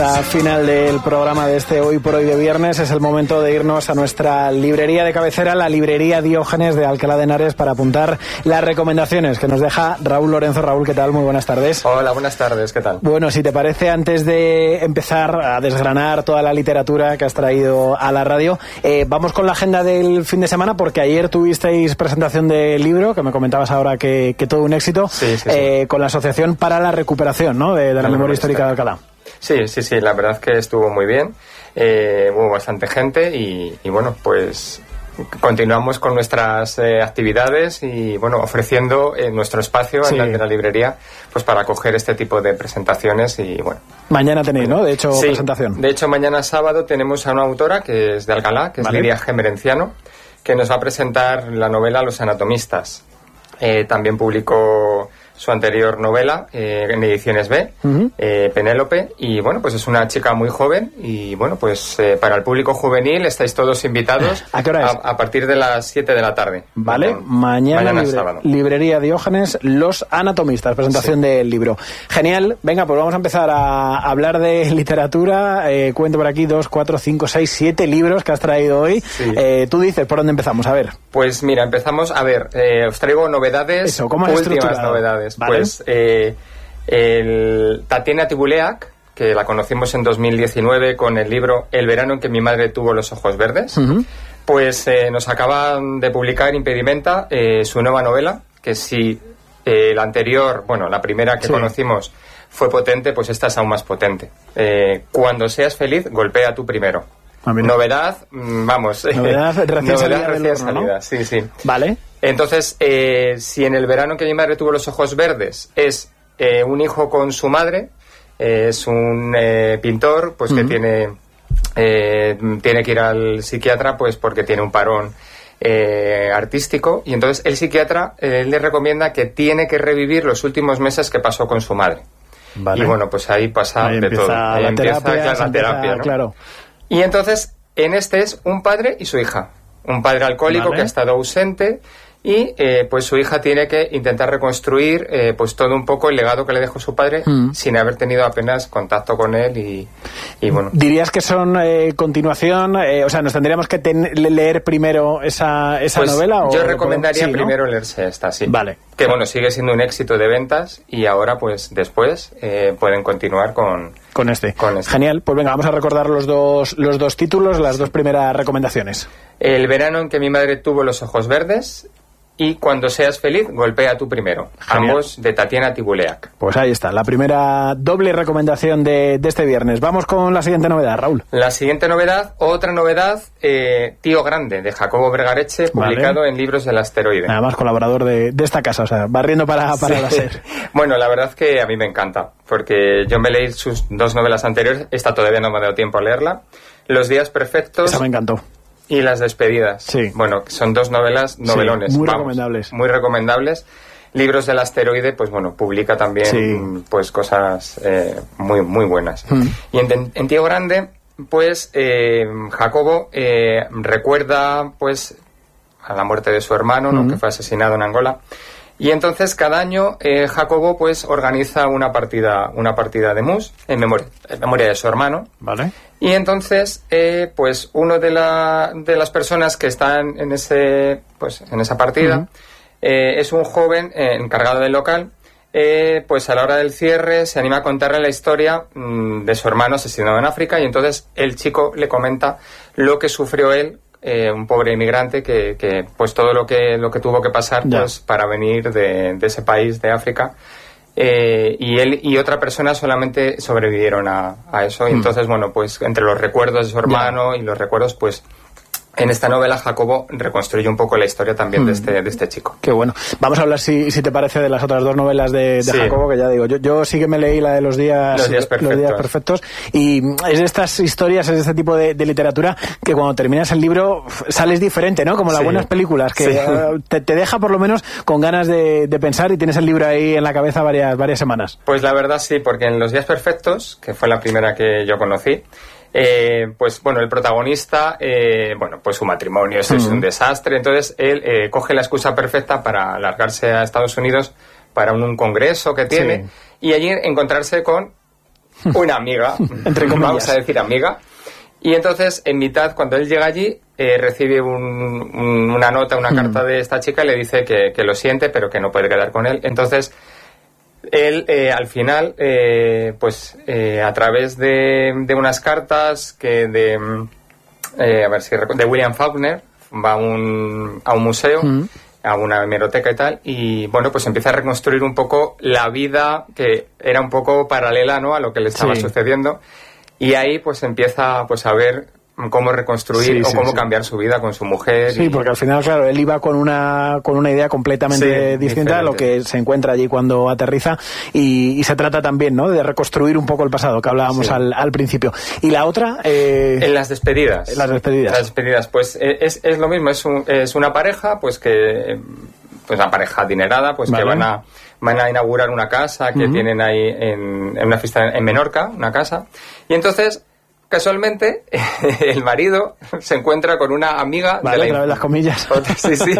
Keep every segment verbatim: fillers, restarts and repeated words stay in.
Al final del programa de este Hoy por Hoy de viernes es el momento de irnos a nuestra librería de cabecera, la librería Diógenes de Alcalá de Henares, para apuntar las recomendaciones que nos deja Raúl Lorenzo. Raúl, ¿qué tal? Muy buenas tardes. Hola, buenas tardes, ¿qué tal? Bueno, si te parece, antes de empezar a desgranar toda la literatura que has traído a la radio, eh, vamos con la agenda del fin de semana, porque ayer tuvisteis presentación del libro, que me comentabas ahora que, que todo un éxito, sí, sí, eh, sí. con la Asociación para la Recuperación, ¿no?, de, de la, la Memoria Histórica de Alcalá. Sí, sí, sí, la verdad es que estuvo muy bien, eh, hubo bastante gente y, y bueno, pues continuamos con nuestras eh, actividades y bueno, ofreciendo eh, nuestro espacio sí. en la, la librería, pues para acoger este tipo de presentaciones y bueno. Mañana tenéis, ¿no?, de hecho, sí, presentación. De hecho, mañana sábado tenemos a una autora que es de Alcalá, que es vale. Lidia Gemerenciano, que nos va a presentar la novela Los Anatomistas. Eh, también publicó su anterior novela eh, en Ediciones B, uh-huh. eh, Penélope, y bueno, pues es una chica muy joven y bueno, pues eh, para el público juvenil estáis todos invitados. ¿A qué hora es? A, a partir de las siete de la tarde. Vale, Entonces, mañana, mañana libre, sábado. Librería Diógenes, Los Anatomistas, presentación sí. del libro. Genial, venga, pues vamos a empezar a hablar de literatura. Eh, cuento por aquí dos, cuatro, cinco, seis, siete libros que has traído hoy. Sí. Eh, tú dices, ¿por dónde empezamos? A ver. Pues mira, empezamos, a ver, eh, os traigo novedades. Eso, ¿cómo has últimas estructurado? novedades. ¿Vale? Pues eh, el, Tatiana Tibuleac, que la conocimos en dos mil diecinueve con el libro El verano en que mi madre tuvo los ojos verdes, uh-huh. pues eh, nos acaba de publicar Impedimenta, eh, su nueva novela, que si eh, la anterior, bueno, la primera que sí. conocimos fue potente, pues esta es aún más potente. Eh, cuando seas feliz, golpea tú primero. Ah, novedad, vamos. Novedad recién novedad salida. Recién del horno, salida, ¿no? sí, sí. Vale. Entonces, eh, si en el verano en que mi madre tuvo los ojos verdes es eh, un hijo con su madre, eh, es un eh, pintor, pues uh-huh. que tiene, eh, tiene que ir al psiquiatra, pues porque tiene un parón eh, artístico, y entonces el psiquiatra eh, le recomienda que tiene que revivir los últimos meses que pasó con su madre. Vale. Y bueno, pues ahí pasa ahí de todo. Ahí la empieza terapia, claro, la terapia, ¿no? Claro. Y entonces, en este es un padre y su hija. Un padre alcohólico vale. que ha estado ausente y eh, pues su hija tiene que intentar reconstruir eh, pues todo un poco el legado que le dejó su padre mm. sin haber tenido apenas contacto con él y, y bueno. ¿Dirías que son eh, continuación? Eh, o sea, ¿nos tendríamos que ten- leer primero esa, esa pues novela? Yo o recomendaría sí, primero ¿no? leerse esta, sí. Vale. Que bueno, sigue siendo un éxito de ventas y ahora pues después eh, pueden continuar con... Con este. Con este. Genial. Pues venga, vamos a recordar los dos, los dos títulos, las dos primeras recomendaciones. El verano en que mi madre tuvo los ojos verdes y Cuando seas feliz, golpea tú primero. Genial. Ambos de Tatiana Tibuleac. Pues ahí está, la primera doble recomendación de, de este viernes. Vamos con la siguiente novedad, Raúl. La siguiente novedad, otra novedad, eh, Tío Grande, de Jacobo Vergareche, publicado vale. en Libros del Asteroide. Nada más colaborador de, de esta casa, o sea, barriendo para, para sí. la SER. Bueno, la verdad es que a mí me encanta, porque yo me leí sus dos novelas anteriores, esta todavía no me ha dado tiempo a leerla. Los días perfectos. Esa me encantó. Y Las despedidas. Sí. Bueno, son dos novelas, novelones. Sí, muy vamos, recomendables. Muy recomendables. Libros del Asteroide, pues bueno, publica también sí. pues cosas eh, muy muy buenas. Mm. Y en, en Tío Grande, pues eh, Jacobo eh, recuerda pues a la muerte de su hermano, ¿no? Mm. que fue asesinado en Angola. Y entonces cada año eh, Jacobo pues organiza una partida una partida de mus en memoria, en memoria de su hermano. Vale. Y entonces pues eh, pues uno de, la, de las personas que están en ese pues en esa partida uh-huh. eh, es un joven eh, encargado del local. Eh, pues a la hora del cierre se anima a contarle la historia mmm, de su hermano asesinado en África, y entonces el chico le comenta lo que sufrió él. Eh, un pobre inmigrante que, que pues todo lo que lo que tuvo que pasar pues para venir de, de ese país de África, eh, y él y otra persona solamente sobrevivieron a, a eso. Y mm. entonces bueno, pues entre los recuerdos de su hermano yeah. y los recuerdos, pues en esta novela Jacobo reconstruye un poco la historia también mm. de este de este chico. Qué bueno. Vamos a hablar, si, si te parece, de las otras dos novelas de, de sí. Jacobo, que ya digo, yo, yo sí que me leí la de Los días, los días, perfectos. los días perfectos, y es de estas historias, es de este tipo de, de literatura que cuando terminas el libro sales diferente, ¿no? Como las sí. buenas películas, que sí. te, te deja por lo menos con ganas de, de pensar, y tienes el libro ahí en la cabeza varias, varias semanas. Pues la verdad sí, porque en Los días perfectos, que fue la primera que yo conocí, Eh, pues bueno, el protagonista, eh, bueno, pues su matrimonio es, uh-huh. es un desastre, entonces él eh, coge la excusa perfecta para largarse a Estados Unidos para un, un congreso que tiene, sí. y allí encontrarse con una amiga, entre comillas, vamos a decir amiga. Y entonces, en mitad, cuando él llega allí, eh, recibe un, un, una nota, una mm. carta de esta chica y le dice que, que lo siente, pero que no puede quedar con él. Entonces, él, eh, al final, eh, pues, eh, a través de, de unas cartas que de, eh, a ver si de William Faulkner, va a un, a un museo, mm. a una hemeroteca y tal, y bueno, pues empieza a reconstruir un poco la vida que era un poco paralela, ¿no?, a lo que le estaba sí. sucediendo. Y ahí pues empieza pues a ver cómo reconstruir sí, o sí, cómo sí. cambiar su vida con su mujer. Sí, y... porque al final, claro, él iba con una con una idea completamente sí, distinta a lo que se encuentra allí cuando aterriza y, y se trata también, ¿no?, de reconstruir un poco el pasado que hablábamos sí. al, al principio. Y la otra... Eh... En las despedidas. En las despedidas. Las despedidas, pues es, es lo mismo, es, un, es una pareja pues que... pues una pareja adinerada, pues vale. que van a van a inaugurar una casa que uh-huh. tienen ahí en, en una fiesta en Menorca, una casa, y entonces casualmente el marido se encuentra con una amiga vale, de la, de las comillas sí, sí,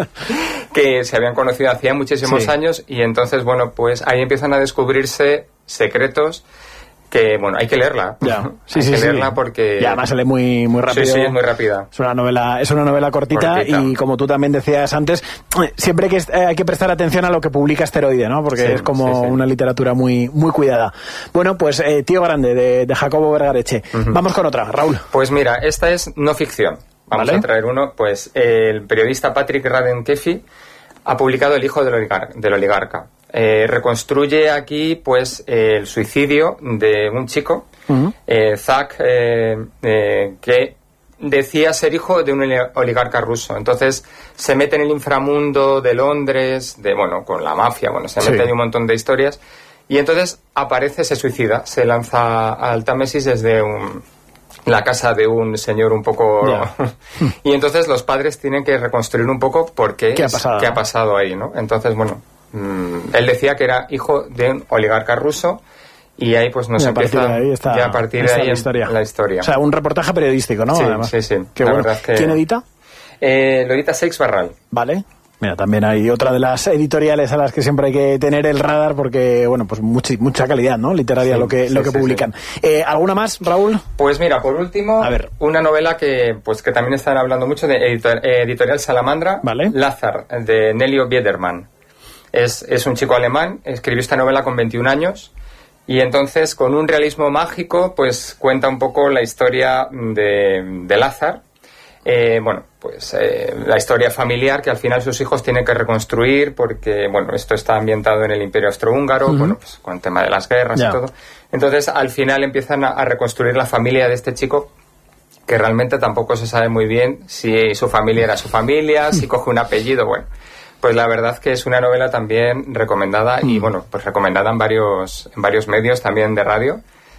que se habían conocido hacía muchísimos sí. años, y entonces bueno, pues ahí empiezan a descubrirse secretos que, bueno, hay que leerla. Ya. Sí, hay sí, que sí. leerla porque... Y además se lee muy, muy rápido. Sí, sí, es muy rápida. Es una novela, es una novela cortita, cortita. Y como tú también decías antes, siempre hay que, hay que prestar atención a lo que publica Asteroide, ¿no? Porque sí, es como sí, sí. una literatura muy, muy cuidada. Bueno, pues eh, Tío Grande, de, de Jacobo Vergareche. Uh-huh. Vamos con otra, Raúl. Pues mira, esta es no ficción. Vamos ¿Vale? a traer uno. Pues el periodista Patrick Radden Keefe ha publicado El hijo del, oligar- del oligarca. Eh, reconstruye aquí pues eh, el suicidio de un chico, uh-huh. eh, Zach, eh, eh, que decía ser hijo de un oligarca ruso. Entonces se mete en el inframundo de Londres, de bueno, con la mafia, bueno, se mete sí. en un montón de historias, y entonces aparece, se suicida, se lanza al Támesis desde un, la casa de un señor un poco... Yeah. Y entonces los padres tienen que reconstruir un poco por qué, ¿Qué ha pasado? qué ha pasado ahí, ¿no? Entonces, bueno... Mm, él decía que era hijo de un oligarca ruso, y ahí pues nos empieza de ahí está, ya a partir de ahí la historia. la historia. O sea, un reportaje periodístico, ¿no? Sí, Además. sí, sí. Qué bueno. Es que... ¿Quién edita? Eh, lo edita Seix Barral. Vale. Mira, también hay otra de las editoriales a las que siempre hay que tener el radar porque, bueno, pues mucha, mucha calidad, ¿no? Literaria sí, lo que, sí, lo que sí, publican. Sí. Eh, ¿Alguna más, Raúl? Pues mira, por último, a ver. una novela que pues que también están hablando mucho de editor, eh, Editorial Salamandra, ¿Vale? Lázar, de Nelio Biederman. Es, es un chico alemán, escribió esta novela con veintiún años, y entonces con un realismo mágico pues cuenta un poco la historia de, de Lázar, eh, bueno, pues eh, la historia familiar que al final sus hijos tienen que reconstruir porque, bueno, esto está ambientado en el Imperio Austrohúngaro, uh-huh. bueno, pues con el tema de las guerras yeah. y todo. Entonces al final empiezan a, a reconstruir la familia de este chico, que realmente tampoco se sabe muy bien si su familia era su familia, si coge un apellido, bueno... Pues la verdad que es una novela también recomendada y, bueno, pues recomendada en varios, en varios medios también de radio.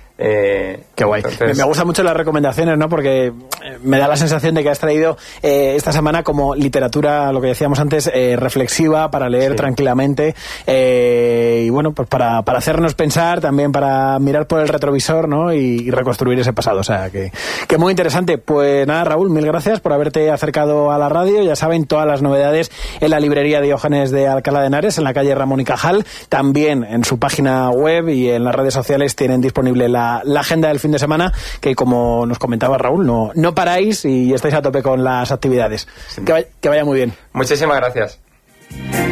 Eh, Qué guay. Entonces... Me gustan mucho las recomendaciones, ¿no? Porque me da la sensación de que has traído eh, esta semana como literatura, lo que decíamos antes, eh, reflexiva para leer sí. tranquilamente eh, y bueno, pues para, para hacernos pensar, también para mirar por el retrovisor, ¿no? Y, y reconstruir ese pasado. O sea, que, que muy interesante. Pues nada, Raúl, mil gracias por haberte acercado a la radio. Ya saben, todas las novedades en la librería Diógenes de Alcalá de Henares, en la calle Ramón y Cajal. También en su página web y en las redes sociales tienen disponible la la agenda del fin de semana, que como nos comentaba Raúl, no, no paráis y estáis a tope con las actividades. Sí. Que, vaya, que vaya muy bien. Muchísimas gracias.